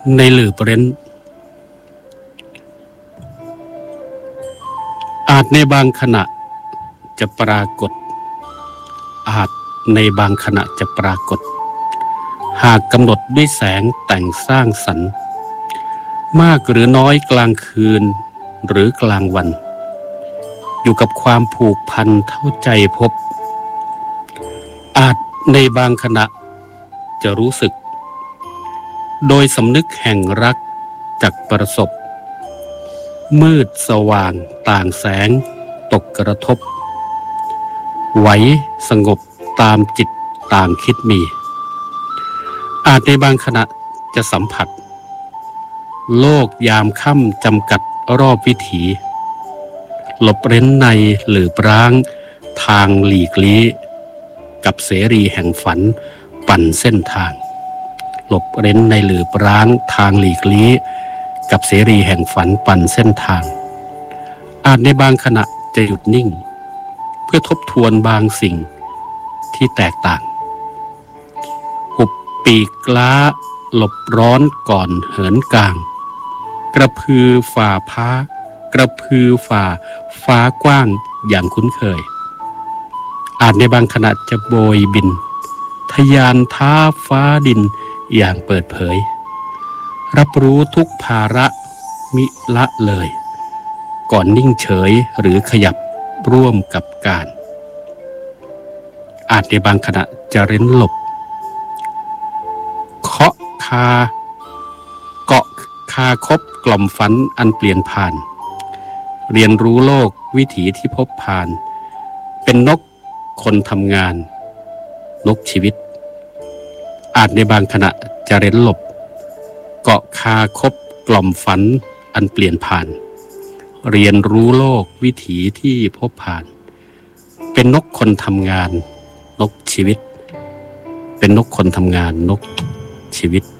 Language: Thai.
ในหลืบเร้นอาจในบางขณะจะปรากฏอาจในบางขณะจะปรากฏหากกำหนดด้วยแสงแต่งสร้างสรรค์มากหรือน้อยกลางคืนหรือกลางวันอยู่กับความผูกพันเท่าใจพบอาจในบางขณะจะรู้สึกโดยสำนึกแห่งรักจักประสบมืดสว่างต่างแสงตกกระทบไหวสงบตามจิตต่างคิดมีอาจในบางขณะจะสัมผัสโลกยามค่ำจำกัดรอบวิถีหลบเร้นในหรือปร้างทางหลีกลี้กับเสรีแห่งฝันปั่นเส้นทางหลบเร้นในหรือปร้างทางหลีกลี้กับเสรีแห่งฝันปั่นเส้นทางอาจในบางขณะจะหยุดนิ่งเพื่อทบทวนบางสิ่งที่แตกต่างหุบปีกล้าหลบร้อนก่อนเหินกลางกระพือฝ่าฟ้ากว้างอย่างคุ้นเคยอาจในบางขณะจะโบยบินทะยานท้าฟ้าดินอย่างเปิดเผยรับรู้ทุกภาระมิละเลยก่อนนิ่งเฉยหรือขยับร่วมกับการอาจในบางขณะจะเร้นหลบเกาะคาคบกล่อมฝันอันเปลี่ยนผ่านเรียนรู้โลกวิถีที่พบผ่านเป็นนกคนทำงานนกชีวิตอาจในบางขณะจะเร้นหลบเกาะคาคบกล่อมฝันอันเปลี่ยนผ่านเรียนรู้โลกวิถีที่พบผ่านเป็นนกคนทำงานนกชีวิตเป็นนกคนทำงานนกชีวิต